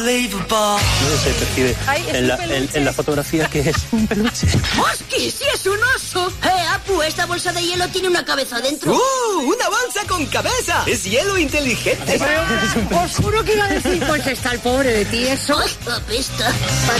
No se percibe en la fotografía que es un peluche. ¡Hostia, sí es un oso! Apu, esta bolsa de hielo tiene una cabeza dentro. ¡Una bolsa con cabeza! ¡Es hielo inteligente! Os juro que iba a decir, pues está el pobre de ti, eso. ¡Apesta!